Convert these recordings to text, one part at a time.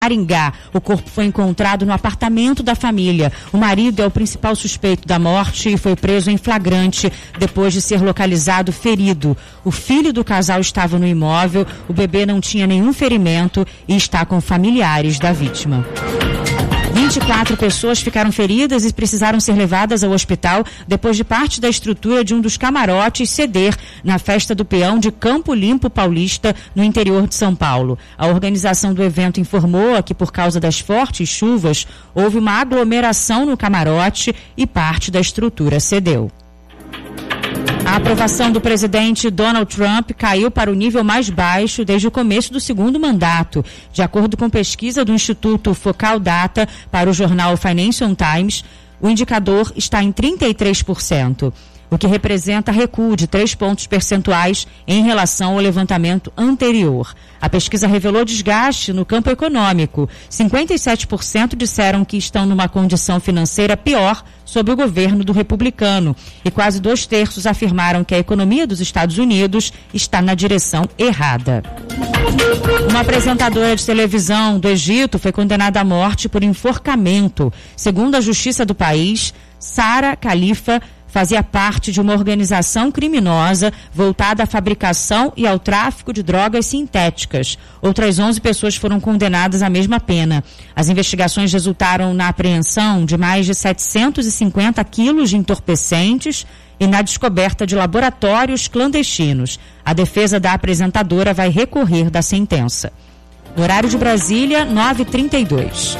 Maringá. O corpo foi encontrado no apartamento da família. O marido é o principal suspeito da morte e foi preso em flagrante depois de ser localizado ferido. O filho do casal estava no imóvel, o bebê não tinha nenhum ferimento e está com familiares da vítima. 24 pessoas ficaram feridas e precisaram ser levadas ao hospital depois de parte da estrutura de um dos camarotes ceder na festa do peão de Campo Limpo Paulista, no interior de São Paulo. A organização do evento informou que, por causa das fortes chuvas, houve uma aglomeração no camarote e parte da estrutura cedeu. A aprovação do presidente Donald Trump caiu para o nível mais baixo desde o começo do segundo mandato. De acordo com pesquisa do Instituto Focal Data para o jornal Financial Times, o indicador está em 33%, o que representa recuo de 3 pontos percentuais em relação ao levantamento anterior. A pesquisa revelou desgaste no campo econômico. 57% disseram que estão numa condição financeira pior sob o governo do republicano e quase 2/3 afirmaram que a economia dos Estados Unidos está na direção errada. Uma apresentadora de televisão do Egito foi condenada à morte por enforcamento. Segundo a justiça do país, Sara Khalifa fazia parte de uma organização criminosa voltada à fabricação e ao tráfico de drogas sintéticas. Outras 11 pessoas foram condenadas à mesma pena. As investigações resultaram na apreensão de mais de 750 quilos de entorpecentes e na descoberta de laboratórios clandestinos. A defesa da apresentadora vai recorrer da sentença. No horário de Brasília, 9h32.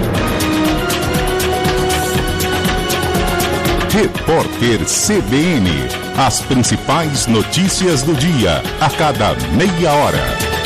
Repórter CBN. As principais notícias do dia, a cada meia hora.